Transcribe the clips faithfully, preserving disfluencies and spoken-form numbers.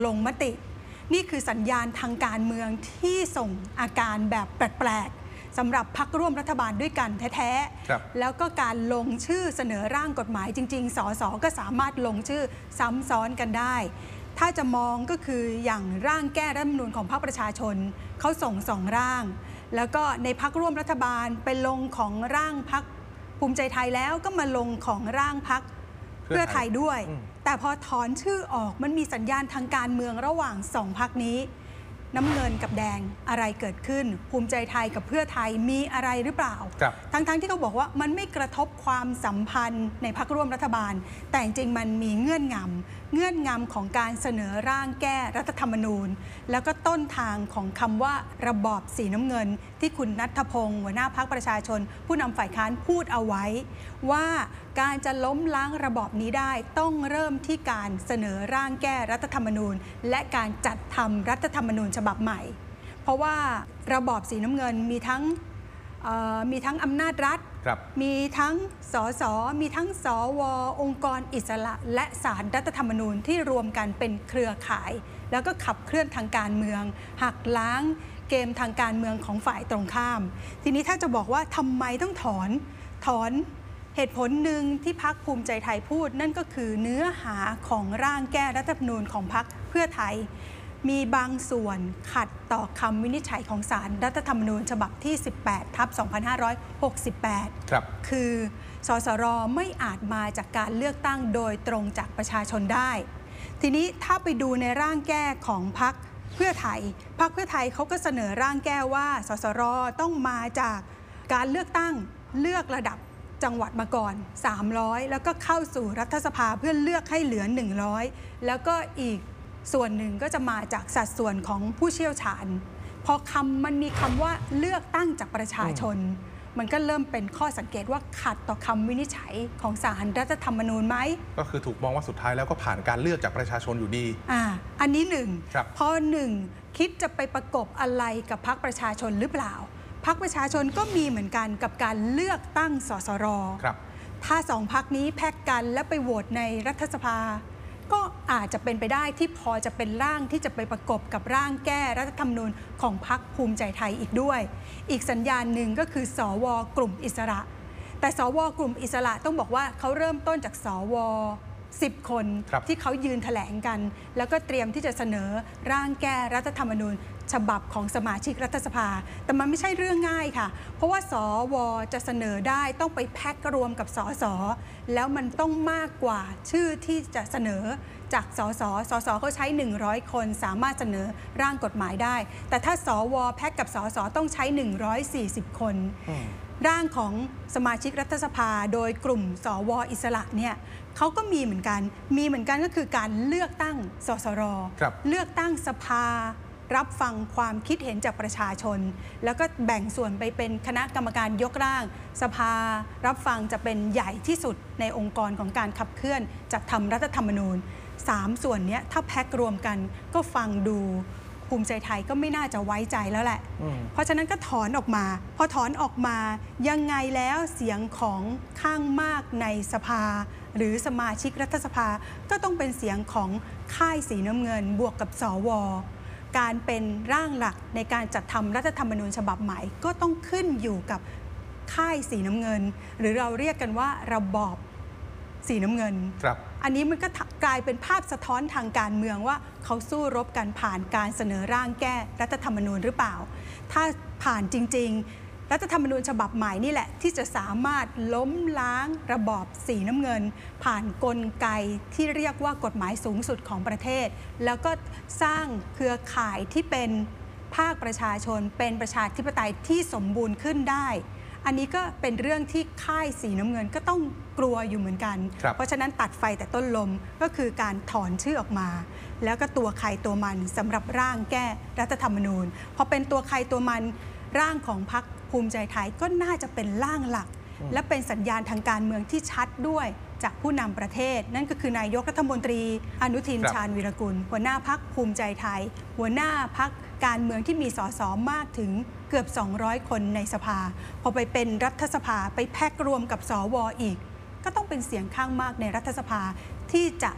ลงมตินี่คือสัญญาณทางการเมืองที่ส่งอาการแบบแปลกๆสำหรับพรรคร่วมรัฐบาลด้วยกันแท้ๆแล้วก็การลงชื่อเสนอร่างกฎหมายจริงๆสสก็สามารถลงชื่อซ้ำซ้อนกันได้ถ้าจะมองก็คืออย่างร่างแก้รัฐธรรมนูญของพรรคประชาชนเขาส่งสองร่างแล้วก็ในพรรคร่วมรัฐบาลไปลงของร่างพรรคภูมิใจไทยแล้วก็มาลงของร่างพรรคเพื่อไทยด้วยแต่พอถอนชื่อออกมันมีสัญญาณทางการเมืองระหว่างสองพรรคนี้น้ำเงินกับแดงอะไรเกิดขึ้นภูมิใจไทยกับเพื่อไทยมีอะไรหรือเปล่าทั้งๆ ท, ที่เขาบอกว่ามันไม่กระทบความสัมพันธ์ในพรรคร่วมรัฐบาลแต่จริงมันมีเงื่อนงำเงื่อนงำของการเสนอร่างแก้รัฐธรรมนูญแล้วก็ต้นทางของคำว่าระบอบสีน้ำเงินที่คุณณัฐพงศ์หัวหน้าพรรคประชาชนผู้นำฝ่ายค้านพูดเอาไว้ว่าการจะล้มล้างระบอบนี้ได้ต้องเริ่มที่การเสนอร่างแก้รัฐธรรมนูญและการจัดทำรัฐธรรมนูญฉบับใหม่เพราะว่าระบอบสีน้ำเงินมีทั้งมีทั้งอำนาจรัฐมีทั้งสสมีทั้งสวองค์กรอิสระและศาลรัฐธรรมนูญที่รวมกันเป็นเครือข่ายแล้วก็ขับเคลื่อนทางการเมืองหักล้างเกมทางการเมืองของฝ่ายตรงข้ามทีนี้ถ้าจะบอกว่าทำไมต้องถอนถอนเหตุผลหนึ่งที่พรรคภูมิใจไทยพูดนั่นก็คือเนื้อหาของร่างแก้รัฐธรรมนูญของพรรคเพื่อไทยมีบางส่วนขัดต่อคำวินิจฉัยของศาลรัฐธรรมนูญฉบับที่สิบแปดทับสองพันห้าร้อยหกสิบแปดครับคือสสรไม่อาจมาจากการเลือกตั้งโดยตรงจากประชาชนได้ทีนี้ถ้าไปดูในร่างแก้ของพรรคเพื่อไทยพรรคเพื่อไทยเขาก็เสนอร่างแก้ว่าสสรต้องมาจากการเลือกตั้งเลือกระดับจังหวัดมาก่อนสามร้อยแล้วก็เข้าสู่รัฐสภาเพื่อเลือกให้เหลือหนึ่งร้อยแล้วก็อีกส่วนหนึ่งก็จะมาจากสัดส่วนของผู้เชี่ยวชาญพอคำมันมีคำว่าเลือกตั้งจากประชาชนมันก็เริ่มเป็นข้อสังเกตว่าขัดต่อคำวินิจฉัยของศาลรัฐธรรมนูญไหมก็คือถูกมองว่าสุดท้ายแล้วก็ผ่านการเลือกจากประชาชนอยู่ดีอ่าอันนี้หนึ่งพอหนึ่งคิดจะไปประกบอะไรกับพรรคประชาชนหรือเปล่าพรรคประชาชนก็มีเหมือนกันกับการเลือกตั้งสสรถ้าสองพรรคนี้แพ็กกันและไปโหวตในรัฐสภาก็อาจจะเป็นไปได้ที่พอจะเป็นร่างที่จะไปประกบกับร่างแก้รัฐธรรมนูญของพรรคภูมิใจไทยอีกด้วยอีกสัญญาณหนึ่งก็คือสวกลุ่มอิสระแต่สวกลุ่มอิสระต้องบอกว่าเขาเริ่มต้นจากสวสิบคนที่เขายืนแถลงกันแล้วก็เตรียมที่จะเสนอร่างแก้รัฐธรรมนูญฉบับของสมาชิกรัฐสภาแต่มันไม่ใช่เรื่องง่ายค่ะเพราะว่าสวจะเสนอได้ต้องไปแพ็กรวมกับสสแล้วมันต้องมากกว่าชื่อที่จะเสนอจากสสสสเขาใช้หนึ่งร้อยคนสามารถเสนอร่างกฎหมายได้แต่ถ้าสวแพ็กกับสสต้องใช้หนึ่งร้อยสี่สิบคนร่างของสมาชิกรัฐสภาโดยกลุ่มสวอิสระเนี่ยเขาก็มีเหมือนกันมีเหมือนกันก็คือการเลือกตั้งสสรเลือกตั้งสภารับฟังความคิดเห็นจากประชาชนแล้วก็แบ่งส่วนไปเป็นคณะกรรมการยกร่างสภารับฟังจะเป็นใหญ่ที่สุดในองค์กรของการขับเคลื่อนจัดทำรัฐธรรมนูญสามส่วนนี้ถ้าแพ็กรวมกันก็ฟังดูภูมิใจไทยก็ไม่น่าจะไว้ใจแล้วแหละเพราะฉะนั้นก็ถอนออกมาพอถอนออกมายังไงแล้วเสียงของข้างมากในสภาหรือสมาชิกรัฐสภาก็ต้องเป็นเสียงของค่ายสีน้ำเงินบวกกับสวการเป็นร่างหลักในการจัดทำรัฐธรรมนูญฉบับใหม่ก็ต้องขึ้นอยู่กับค่ายสีน้ำเงินหรือเราเรียกกันว่าระบอบสีน้ำเงินอันนี้มันก็กลายเป็นภาพสะท้อนทางการเมืองว่าเขาสู้รบกันผ่านการเสนอร่างแก้รัฐธรรมนูญหรือเปล่าถ้าผ่านจริงๆรัฐธรรมนูญฉบับใหม่นี่แหละที่จะสามารถล้มล้างระบอบสีน้ำเงินผ่านกลไกที่เรียกว่ากฎหมายสูงสุดของประเทศแล้วก็สร้างเครือข่ายที่เป็นภาคประชาชนเป็นประชาธิปไตยที่สมบูรณ์ขึ้นได้อันนี้ก็เป็นเรื่องที่ค่ายสีน้ำเงินก็ต้องกลัวอยู่เหมือนกันเพราะฉะนั้นตัดไฟแต่ต้นลมก็คือการถอนชื่อออกมาแล้วก็ตัวใครตัวมันสำหรับร่างแก้รัฐธรรมนูญพอเป็นตัวใครตัวมันร่างของพรรคภูมิใจไทยก็น่าจะเป็นร่างหลักและเป็นสัญญาณทางการเมืองที่ชัดด้วยจากผู้นำประเทศนั่นก็คือนายกรัฐมนตรีอนุทินชาญวีรกุลหัวหน้าพรรคภูมิใจไทยหัวหน้าพรรคการเมืองที่มีสสมากถึงเกือบสองร้อยคนในสภาพอไปเป็นรัฐสภาไปแพ็กรวมกับสวอีกก็ต้องเป็นเสียงข้างมากในรัฐสภาที่จะ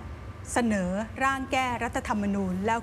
เสนอร่างแก้รัฐธรรมนูญแล้ว